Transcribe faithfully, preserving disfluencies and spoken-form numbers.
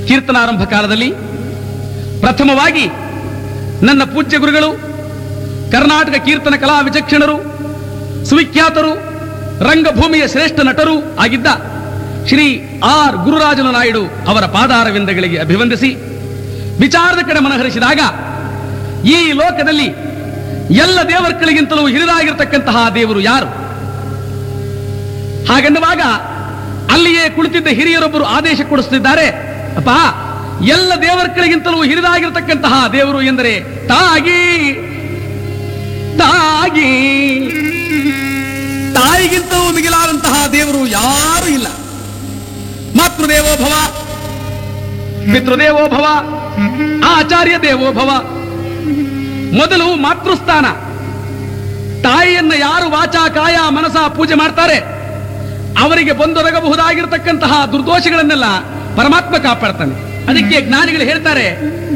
ಕೀರ್ತನಾರಂಭ ಕಾಲದಲ್ಲಿ ಪ್ರಥಮವಾಗಿ ನನ್ನ ಪೂಜ್ಯ ಗುರುಗಳು, ಕರ್ನಾಟಕ ಕೀರ್ತನ ಕಲಾ ವಿಚಕ್ಷಣರು, ಸುವಿಖ್ಯಾತರು, ರಂಗಭೂಮಿಯ ಶ್ರೇಷ್ಠ ನಟರೂ ಆಗಿದ್ದ ಶ್ರೀ ಆರ್ ಗುರುರಾಜನ ನಾಯ್ಡು ಅವರ ಪಾದಾರವಿಂದಗಳಿಗೆ ಅಭಿವಂದಿಸಿ ವಿಚಾರದ ಕಡೆ ಮನಹರಿಸಿದಾಗ, ಈ ಲೋಕದಲ್ಲಿ ಎಲ್ಲ ದೇವರುಗಳಿಗಿಂತಲೂ ಹಿರಿದಾಗಿರ್ತಕ್ಕಂತಹ ದೇವರು ಯಾರು? ಹಾಗೆನ್ನುವಾಗ ಅಲ್ಲಿಯೇ ಕುಳಿತಿದ್ದ ಹಿರಿಯರೊಬ್ಬರು ಆದೇಶ ಕೊಡಿಸುತ್ತಿದ್ದಾರೆ, ಅಪ್ಪ, ಎಲ್ಲ ದೇವರುಗಳಿಗಿಂತಲೂ ಹಿರಿದಾಗಿರ್ತಕ್ಕಂತಹ ದೇವರು ಎಂದರೆ ತಾಗಿ ತಾಗಿ ತಾಯಿಗಿಂತಲೂ ಮಿಗಿಲಾದಂತಹ ದೇವರು ಯಾರೂ ಇಲ್ಲ. ಮಾತೃದೇವೋಭವ, ಪಿತೃದೇವೋಭವ, ಆಚಾರ್ಯ ದೇವೋಭವ. ಮೊದಲು ಮಾತೃಸ್ಥಾನ. ತಾಯಿಯನ್ನ ಯಾರು ವಾಚಾ ಕಾಯ ಮನಸ ಪೂಜೆ ಮಾಡ್ತಾರೆ ಅವರಿಗೆ ಬಂದೊರಗಬಹುದಾಗಿರ್ತಕ್ಕಂತಹ ದುರ್ದೋಷಗಳನ್ನೆಲ್ಲ ಪರಮಾತ್ಮ ಕಾಪಾಡ್ತಾನೆ. ಅದಕ್ಕೆ ಜ್ಞಾನಿಗಳು ಹೇಳ್ತಾರೆ,